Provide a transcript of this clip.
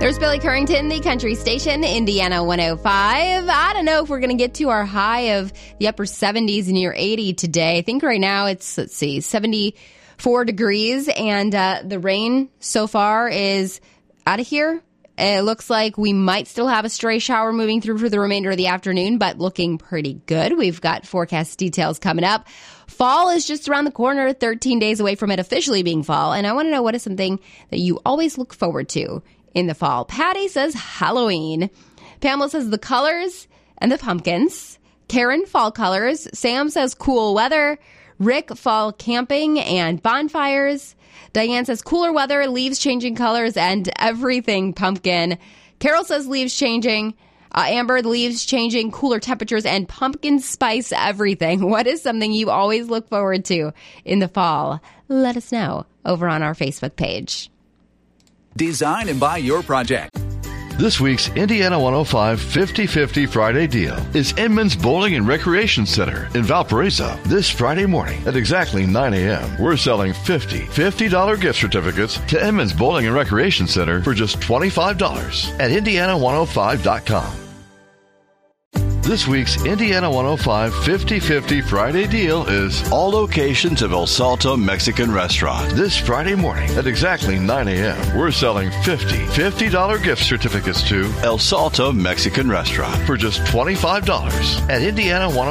There's Billy Currington, the country station, Indiana 105. I don't know if we're going to get to our high of the upper 70s near 80 today. I think right now it's, 74 degrees, and the rain so far is out of here. It looks like we might still have a stray shower moving through for the remainder of the afternoon, but looking pretty good. We've got forecast details coming up. Fall is just around the corner, 13 days away from it officially being fall, and I want to know what is something that you always look forward to in the fall. Patty says Halloween. Pamela says the colors and the pumpkins. Karen, fall colors. Sam says cool weather. Rick, fall camping and bonfires. Diane says cooler weather, leaves changing colors, and everything pumpkin. Carol says leaves changing. Amber, leaves changing, cooler temperatures, and pumpkin spice everything. What is something you always look forward to in the fall? Let us know over on our Facebook page. Design and buy your project. This week's Indiana 105 50-50 Friday deal is Edmonds Bowling and Recreation Center in Valparaiso. This Friday morning at exactly 9 a.m., we're selling $50 gift certificates to Edmonds Bowling and Recreation Center for just $25 at Indiana105.com. This week's Indiana 105 50-50 Friday deal is all locations of El Salto Mexican Restaurant. This Friday morning at exactly 9 a.m., we're selling $50 gift certificates to El Salto Mexican Restaurant for just $25 at Indiana 105.